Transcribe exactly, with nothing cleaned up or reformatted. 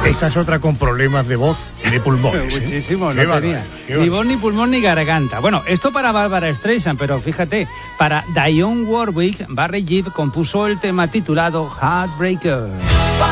Esa es otra con problemas de voz y de pulmones. ¿eh? Muchísimo, no tenía ni voz, ni pulmón, ni garganta. Bueno, esto para Barbara Streisand, pero fíjate, para Dionne Warwick, Barry Gibb compuso el tema titulado Heartbreaker.